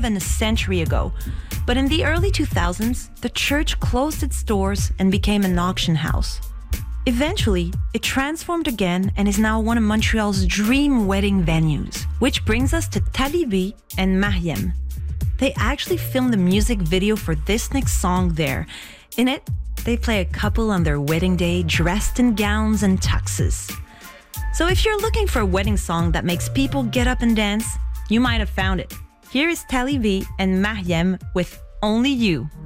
than a century ago. But in the early 2000s, the church closed its doors and became an auction house. Eventually, it transformed again and is now one of Montreal's dream wedding venues, which brings us to Talivi and Mariem. They actually filmed the music video for this next song there. In it, they play a couple on their wedding day dressed in gowns and tuxes. So if you're looking for a wedding song that makes people get up and dance, you might have found it. Here is Talivi and Mariem with Only You.